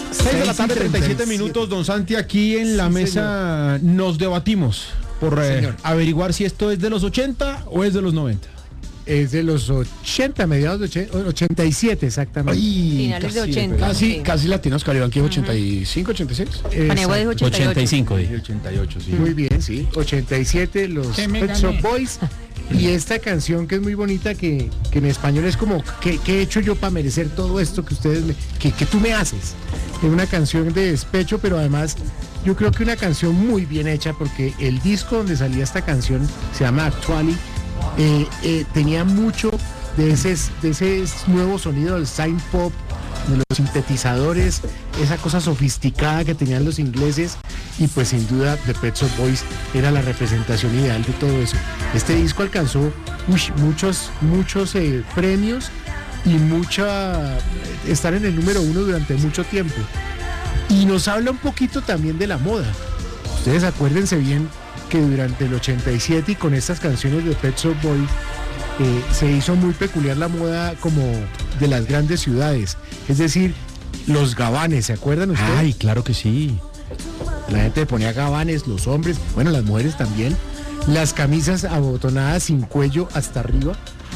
6:37 PM, don Santi, aquí en la mesa nos debatimos por averiguar si esto es de los 80 o es de los 90. Es de los 80, mediados de 87 exactamente. Finales de 80. Casi latinos, Caribán, que 85, 86. Panegua dijo 88. 85, 88, sí. Muy bien, sí. 87, los Pet Shop Boys. Y esta canción que es muy bonita, que en español es como, ¿qué he hecho yo para merecer todo esto que ustedes que tú me haces? Es una canción de despecho, pero además yo creo que una canción muy bien hecha, porque el disco donde salía esta canción se llama Actually. Tenía mucho de ese nuevo sonido del synth pop, de los sintetizadores, esa cosa sofisticada que tenían los ingleses, y pues sin duda The Pet Shop Boys era la representación ideal de todo eso. Este disco alcanzó muchos premios y estar en el número 1 durante mucho tiempo. Y nos habla un poquito también de la moda. Ustedes acuérdense bien que durante el 87 y con estas canciones de Pet Shop Boys se hizo muy peculiar la moda como de las grandes ciudades, es decir, los gabanes, ¿se acuerdan ustedes? Ay, claro que sí. La gente ponía gabanes, los hombres, bueno, las mujeres también, las camisas abotonadas sin cuello hasta arriba.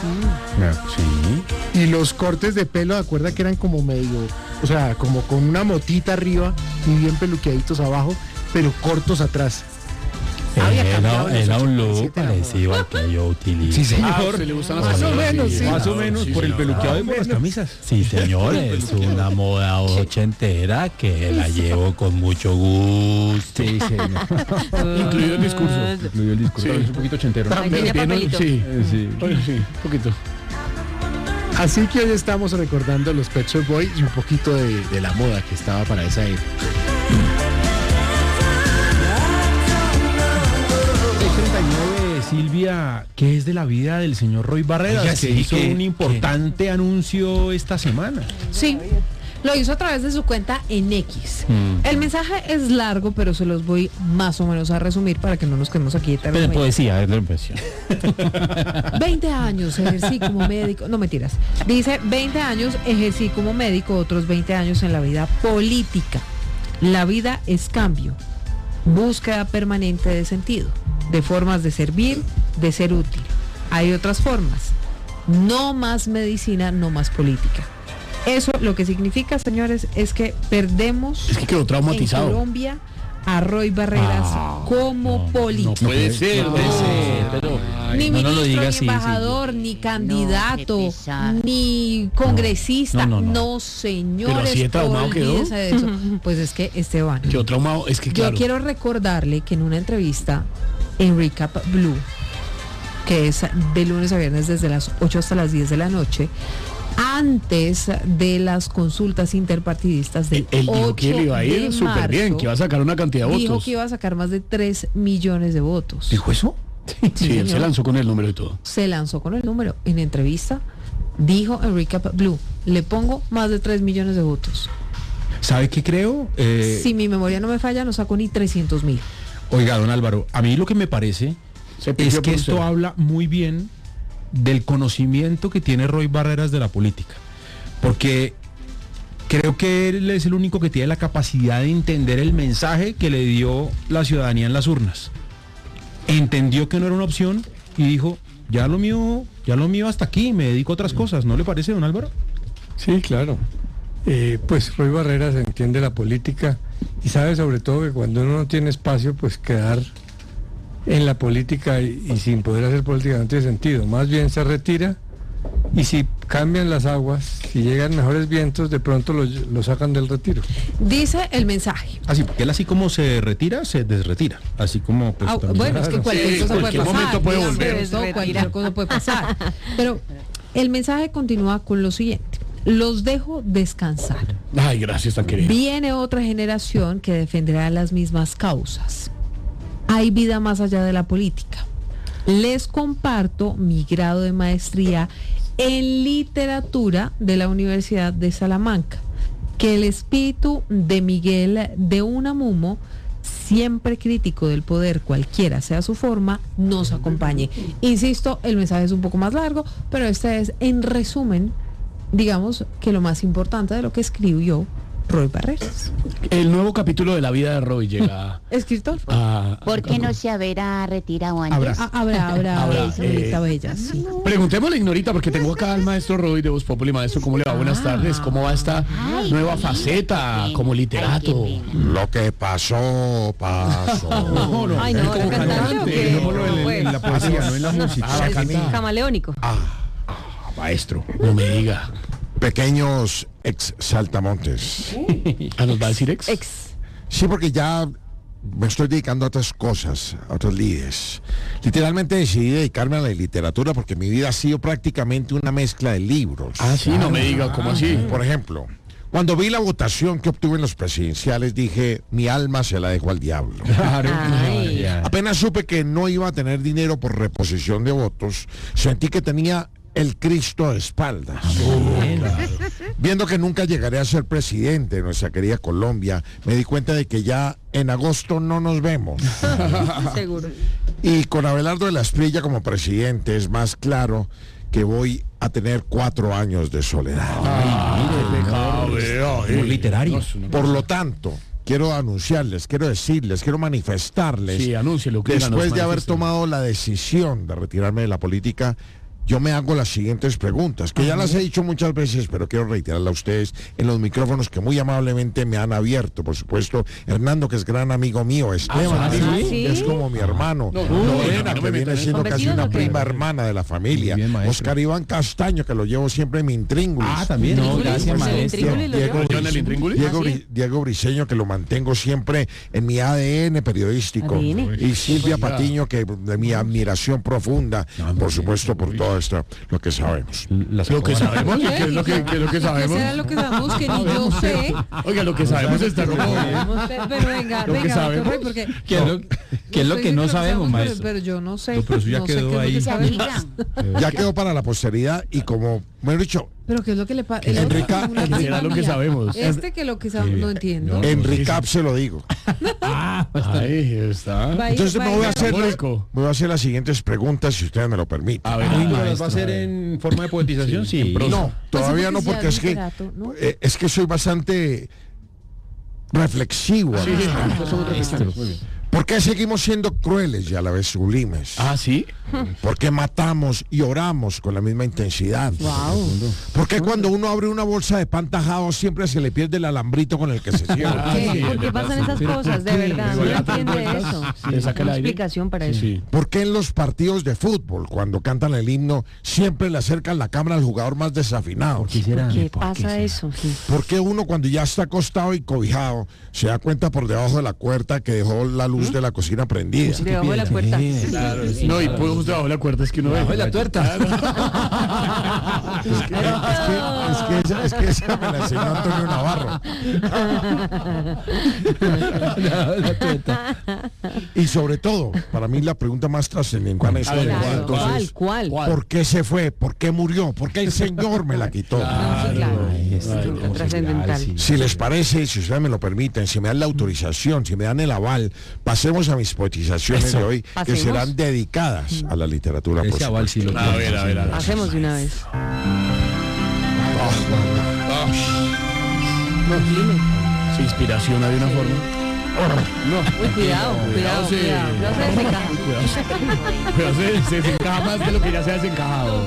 Sí. Y los cortes de pelo, ¿se acuerdan que eran como medio, o sea, como con una motita arriba y bien peluqueaditos abajo, pero cortos atrás? Era un look parecido al que yo utilizo. Sí, señor. Le gustan Más o menos, sí. Más o menos, por el peluqueado y por las camisas. Sí, señor, es una moda ochentera que la llevo con mucho gusto. Sí, señor. Incluido el discurso. Incluido el discurso. Sí. Es un poquito ochentero. Ahí tiene papelito. Sí, Sí. un poquito. Así que hoy estamos recordando los Pet Shop Boys y un poquito de la moda que estaba para esa época. 6:39, Silvia, ¿qué es de la vida del señor Roy Barreras? Oiga, que sí, hizo que- un importante anuncio esta semana. Sí, lo hizo a través de su cuenta en X. El mensaje es largo, pero se los voy más o menos a resumir para que no nos quedemos aquí Pero eternamente. poesía, es la impresión. 20 años ejercí como médico, no mentiras, dice 20 años ejercí como médico, otros 20 años en la vida política. La vida es cambio, búsqueda permanente de sentido, de formas de servir, de ser útil. Hay otras formas, no más medicina, no más política. Eso lo que significa, señores, es que perdemos Es que quedó traumatizado. en Colombia a Roy Barreras como político. No puede ser, pero Ni no ministro, lo diga ni así, embajador, ni candidato, ni congresista. No, señores, Pero así de traumado quedó. olvídese de eso. Pues es que Esteban, Quedó traumado, es que claro. yo quiero recordarle que en una entrevista en Recap Blue, que es de lunes a viernes desde las 8 hasta las 10 de la noche, antes de las consultas interpartidistas del Él dijo 8 que le iba a ir de súper bien, marzo, que iba a sacar una cantidad de dijo votos. que iba a sacar más de 3 millones de votos. ¿Dijo eso? Sí, él se señor. lanzó con el número y todo. Se lanzó con el número. En entrevista dijo en Recap Blue, le pongo más de 3 millones de votos. ¿Sabe qué creo? Si mi memoria no me falla, no saco ni 300,000. Oiga, don Álvaro, a mí lo que me parece Se es pidió que por esto usted. habla muy bien del conocimiento que tiene Roy Barreras de la política. Porque creo que él es el único que tiene la capacidad de entender el mensaje que le dio la ciudadanía en las urnas. Entendió que no era una opción y dijo, ya lo mío hasta aquí, me dedico a otras cosas. ¿No le parece, don Álvaro? Sí, claro. Pues Roy Barreras entiende la política y sabe sobre todo que cuando uno no tiene espacio, pues quedar en la política y sin poder hacer política no tiene sentido. Más bien se retira y si cambian las aguas, si llegan mejores vientos, de pronto lo sacan del retiro. Dice el mensaje. Así, porque él así como se retira, se desretira. Así como pues, también- Bueno, es que cualquier Sí, cosa puede cualquier pasar. momento puede digamos, volver. eso, cualquier cosa puede pasar. Pero el mensaje continúa con lo siguiente. Los dejo descansar. Ay, gracias, tan querido. Viene otra generación que defenderá las mismas causas. Hay vida más allá de la política. Les comparto mi grado de maestría en literatura de la Universidad de Salamanca. Que el espíritu de Miguel de Unamuno, siempre crítico del poder, cualquiera sea su forma, nos acompañe. Insisto, el mensaje es un poco más largo, pero este es, en resumen, digamos que lo más importante de lo que escribió Roy Barreras. El nuevo capítulo de la vida de Roy llega. Escritor. ¿Por qué no se habrá retirado antes? Habrá. Señorita Bella, sí. Preguntémosle, Ignorita, porque tengo acá al maestro Roy de Voz Populi. Maestro, ¿cómo le va? Buenas tardes. ¿Cómo va esta nueva faceta como literato? Lo que pasó. Ay, no, ¿era cantante o qué? En la poesía, no en la música. Camaleónico. Maestro, no me diga. Pequeños ex saltamontes. ¿Nos va a decir ex? Sí, porque ya me estoy dedicando a otras cosas, a otros lides. Literalmente decidí dedicarme a la literatura porque mi vida ha sido prácticamente una mezcla de libros. Ah, sí, no me diga, ¿cómo así? Por ejemplo, cuando vi la votación que obtuve en los presidenciales, dije, mi alma se la dejo al diablo. Claro. Apenas supe que no iba a tener dinero por reposición de votos, sentí que tenía el Cristo de espaldas. Viendo que nunca llegaré a ser presidente de nuestra querida Colombia, me di cuenta de que ya en agosto no nos vemos. Seguro. Y con Abelardo de la Esprilla como presidente es más claro que voy a tener 4 años de soledad. Muy literario. Por lo tanto, quiero anunciarles, quiero decirles, quiero manifestarles, Sí, anúncielo. después de haber tomado la decisión de retirarme de la política, yo me hago las siguientes preguntas, que ya las he dicho muchas veces, pero quiero reiterarlas a ustedes en los micrófonos que muy amablemente me han abierto. Por supuesto, Hernando, que es gran amigo mío, Esteban, ¿sí? es como mi hermano, Lorena, que viene siendo casi una prima hermana de la familia, Bien, maestro. Oscar Iván Castaño, que lo llevo siempre en mi intríngulis. También. No, gracias, maestro. Diego Briseño, que lo mantengo siempre en mi ADN periodístico. Y Silvia Patiño, que de mi admiración profunda, por supuesto, por todo esto, lo que sabemos. Lo que sabemos, ¿qué es lo que sabemos? Será lo que sabemos que ni yo sé. Oiga, lo que sabemos está como... Pero venga, Lo que sabemos. doctor Roy, porque ¿Qué es lo que no sabemos, maestro? Pero yo no sé. No, pero eso ya no sé quedó qué es lo ahí. que sabemos. Ya quedó para la posteridad y como me he dicho, Pero qué es lo que le pasa. Enrica, ¿qué será lo que sabemos? Que lo que sabemos no entiendo. en recap se lo digo. Ahí está. Entonces me voy a hacer Mónico. las siguientes preguntas, si ustedes me lo permiten. A ver, ¿Las va a hacer en forma de poetización? Sí. No, todavía no, porque es que literato, ¿no? es que soy bastante reflexivo. ¿Por qué seguimos siendo crueles y a la vez sublimes? Ah, ¿sí? ¿Por qué matamos y oramos con la misma intensidad? ¿Por qué cuando uno abre una bolsa de pan tajado siempre se le pierde el alambrito con el que se cierra? ¿Por qué pasan esas cosas? De verdad, no entiende eso. ¿Le saca el Una aire? explicación para eso. Sí. ¿Por qué en los partidos de fútbol, cuando cantan el himno, siempre le acercan la cámara al jugador más desafinado? ¿Qué pasa eso? Sí. ¿Por qué uno cuando ya está acostado y cobijado se da cuenta por debajo de la puerta que dejó la luz de la cocina prendida? Debajo de la puerta. Claro, no, y pues debajo de la cuerda es que uno ve. la tuerta. Es que esa me la enseñó Antonio Navarro. Y sobre todo, para mí la pregunta más trascendental es ¿Cuál? ¿por qué se fue? ¿Por qué murió? ¿Por qué el Señor me la quitó? Trascendental. Si les parece, si ustedes me lo permiten, si me dan la autorización, si me dan el aval, pasemos a mis poetizaciones de hoy, que ¿Pasemos? serán dedicadas a la literatura. Por Ese aval sí lo A ver. Hacemos de una vez. Su inspiración hay una forma. Uy, cuidado. Cuidado, Se desencaja. Pero se desencaja más de lo que ya se ha desencajado.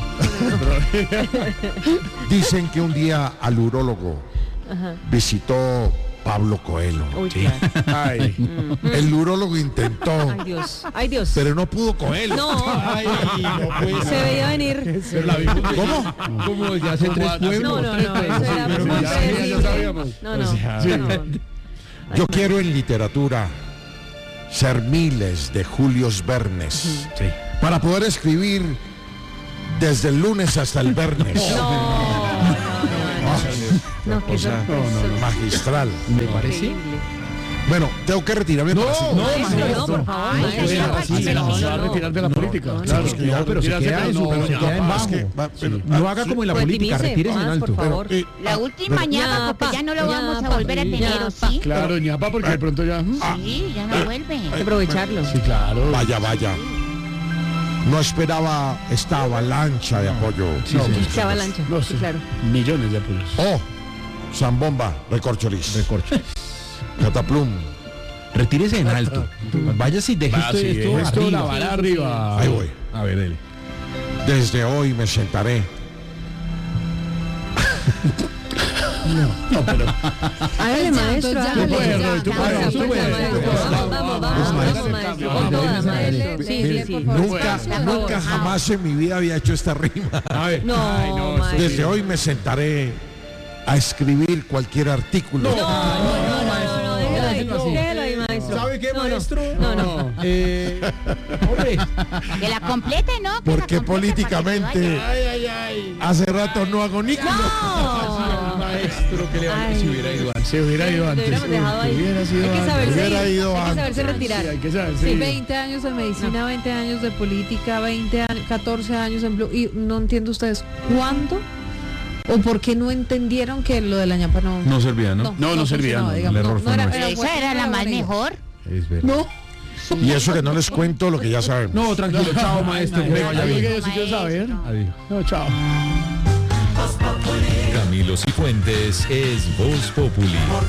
Dicen que un día al urólogo visitó Pablo Coelho. Uy, claro. Ay. El urólogo intentó, Ay, Dios. pero no pudo Coelho. No. Se veía venir. ¿Cómo? Como desde hace 3 pueblos. No. Eso era Pero muy ya predecible. sabíamos. No. Yo quiero en literatura ser miles de Julios Vernes para poder escribir desde el lunes hasta el viernes. No, qué sorpresa. Magistral. ¿Me parece? Bueno, tengo que retirarme para No, por favor. Se la va a retirar de la política. Claro, No, pero se queda en su, pero se queda en bajo. No haga como en la política, retírese en alto. Por favor. La última ñapa, porque ya no lo vamos a volver a tener, ¿o sí? Claro, ñapa, porque de pronto ya... Sí, ya no vuelve. Hay que aprovecharlo. Sí, claro. Vaya. No esperaba esta avalancha de apoyo. Se avalancha. No, Sí, claro. Millones de apoyos. Oh, Zambomba, recorcholis. Recorcho. Cataplum. Retírese en alto. Váyase y deje esto la vara arriba. Ahí voy. A ver, dele. Desde hoy me sentaré. No, pero... Hágale, maestro, hágale. Tú Nunca jamás en mi vida había hecho esta rima. A ver. No, Desde hoy me sentaré a escribir cualquier artículo. déjelo ahí, maestro. ¿Sabe qué, maestro? No. Hombre. Que la complete, ¿no? Que Porque la complete políticamente para que se vaya. hace rato no hago níquelo. Maestro, que le va a Ay. si hubiera ido antes. Se hubiera ido antes. Hubiéramos dejado ahí. Hubiera sido Hay que antes. saberse, Hubiera ido hay que saberse antes. retirar. Sí, hay que saber, Sí, sí. 20 años en medicina, 20 años de política, 20 años, 14 años en Blue. Y no entiendo ustedes cuándo o por qué no entendieron que lo de la ñapa No servía, ¿no? No servía, no. digamos, El error fue nuestro. Esa era la más mejor. Es verdad. No. Y eso que no les cuento lo que ya saben. No, tranquilo, chao, maestro. Que le vaya Algo que bien. yo sí quiero saber. Adiós. No, chao. Camilo Cifuentes es Voz Populi.